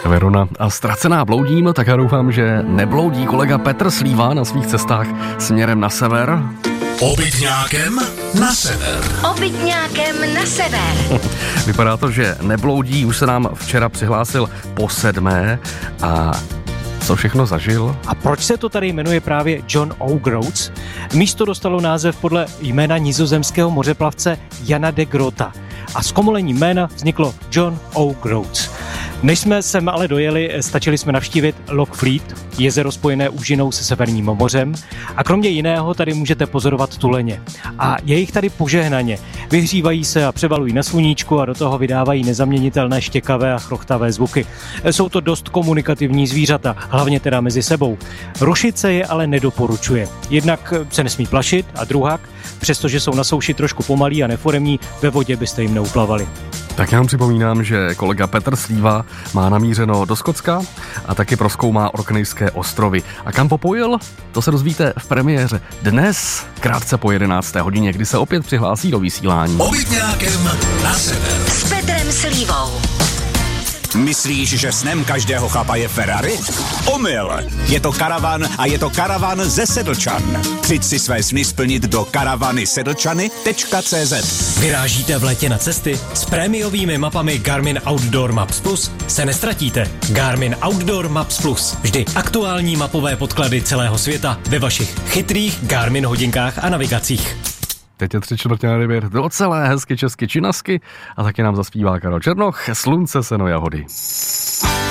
Verona a ztracená bloudím, tak já doufám, že nebloudí kolega Petr Slíva na svých cestách směrem na sever. Obytňákem na sever. Obytňákem na sever. Vypadá to, že nebloudí, už se nám včera přihlásil po 7. a co všechno zažil? A proč se to tady jmenuje právě John O'Groats? Místo dostalo název podle jména nizozemského mořeplavce Jana de Grota. A z komolení jména vzniklo John O'Groats. Než jsme sem ale dojeli, stačili jsme navštívit Loch Fleet, jezero spojené úžinou se Severním mořem. A kromě jiného tady můžete pozorovat tuleně. A je jich tady požehnaně. Vyhřívají se a převalují na sluníčku a do toho vydávají nezaměnitelné štěkavé a chrochtavé zvuky. Jsou to dost komunikativní zvířata, hlavně teda mezi sebou. Rušit se je ale nedoporučuje. Jednak se nesmí plašit a druhak, přestože jsou na souši trošku pomalí a neforemní, ve vodě byste jim neuplavali. Tak já vám připomínám, že kolega Petr Slíva má namířeno do Skotska a taky prozkoumá Orkneyské ostrovy. A kam popojil? To se dozvíte v premiéře dnes, krátce po 11. hodině, kdy se opět přihlásí do vysílání. Obytňákem na sever. S Petrem Slívou. Myslíš, že snem každého chlapa je Ferrari? Omyl! Je to karavan a je to karavan ze Sedlčan. Přijď si své sny splnit do karavanysedlčany.cz. Vyrážíte v létě na cesty? S prémiovými mapami Garmin Outdoor Maps Plus se nestratíte. Garmin Outdoor Maps Plus. Vždy aktuální mapové podklady celého světa ve vašich chytrých Garmin hodinkách a navigacích. Teď je 3:45, docela hezky česky činasky a taky nám zaspívá Karel Černoch, Slunce, seno, jahody.